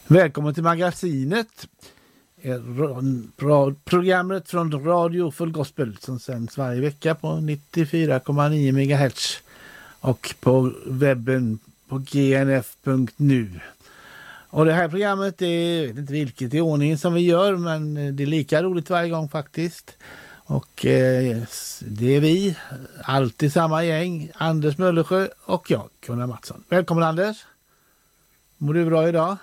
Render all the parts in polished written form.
Välkommen till magasinet. Programmet från Radio Full Gospel som sänds varje vecka på 94,9 MHz och på webben på gnf.nu. Och det här programmet är, jag vet inte vilket i ordningen som vi gör, men det är lika roligt varje gång faktiskt. Och det är vi, alltid samma gäng, Anders Möllersjö och jag, Gunnar Mattsson. Välkommen Anders. Mår du bra idag?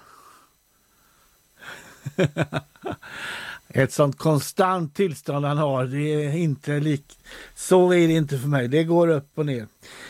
Ett sånt konstant tillstånd han har, det är inte så är det inte för mig, det går upp och ner.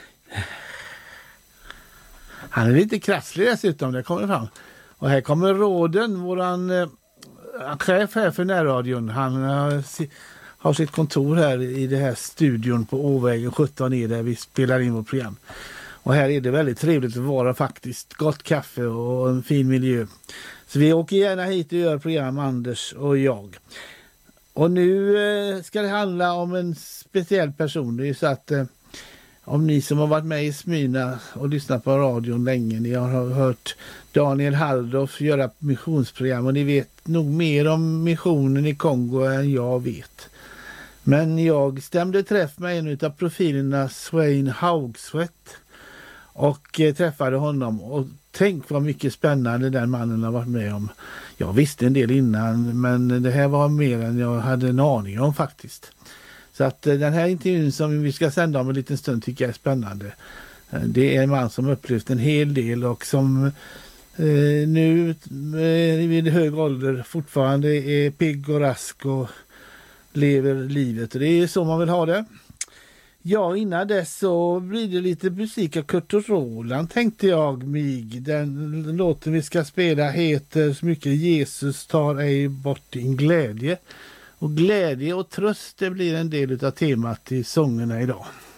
Han är lite krasslig dessutom, det kommer fram. Och här kommer Råden, våran chef här för närradion. Han har sitt kontor här i det här studion på Åvägen 17 där vi spelar in vårt program. Och här är det väldigt trevligt att vara faktiskt. Gott kaffe och en fin miljö. Så vi åker gärna hit och gör program, Anders och jag. Och nu ska det handla om en speciell person. Det är ju så att om ni som har varit med i Smyrna och lyssnat på radion länge, ni har hört Daniel Halldorf göra missionsprogram och ni vet nog mer om missionen i Kongo än jag vet. Men jag stämde träff med en av profilerna, Swain Haugsvett, och träffade honom. Och tänk vad mycket spännande den mannen har varit med om. Jag visste en del innan, men det här var mer än jag hade en aning om faktiskt. Så att den här intervjun som vi ska sända om en liten stund tycker jag är spännande. Det är en man som upplevt en hel del och som nu vid hög ålder fortfarande är pigg och rask och lever livet. Och det är så man vill ha det. Ja, innan dess så blir det lite musik av Kurt och Roland, tänkte jag mig. Den låten vi ska spela heter så mycket Jesus tar ej bort din glädje. Och glädje och tröst, det blir en del av temat i sångerna idag.